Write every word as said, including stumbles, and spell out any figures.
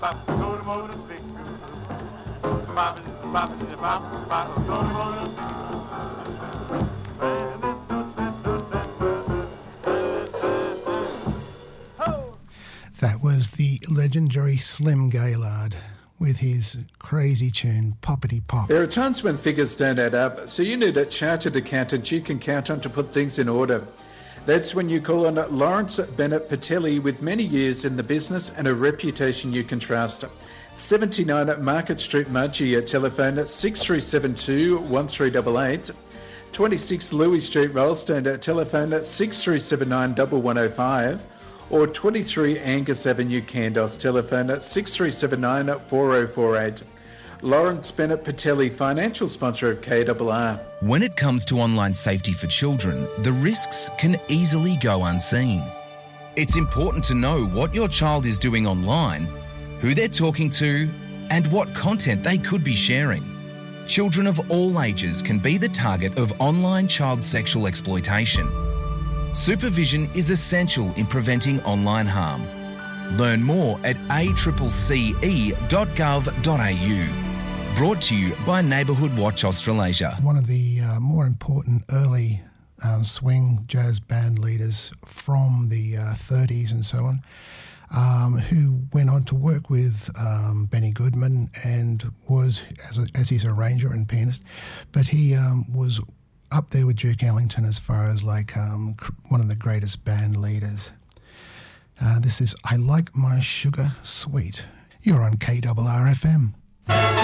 That was the legendary Slim Gaillard with his crazy tune, Poppity Pop. There are times when figures don't add up, so you need a chartered accountant you can count on to put things in order. That's when you call on Lawrence Bennett Patelli, with many years in the business and a reputation you can trust. seventy-nine at Market Street, Mudgee, at telephone six three seven two, one three eight eight. twenty-six Louis Street, Rollstone, at telephone six three seven nine, one one zero five. Or twenty-three Angus Avenue, Candos, telephone at six three seven nine, four zero four eight. Lawrence Bennett Patelli, financial sponsor of K R R. When it comes to online safety for children, the risks can easily go unseen. It's important to know what your child is doing online, who they're talking to, and what content they could be sharing. Children of all ages can be the target of online child sexual exploitation. Supervision is essential in preventing online harm. Learn more at a c c e dot gov dot a u. Brought to you by Neighbourhood Watch Australasia. One of the uh, more important early uh, swing jazz band leaders from the uh, thirties and so on, um, who went on to work with um, Benny Goodman and was, as, a, as his arranger and pianist, but he um, was up there with Duke Ellington as far as like um, cr- one of the greatest band leaders. Uh, this is I Like My Sugar Sweet. You're on K R R F M.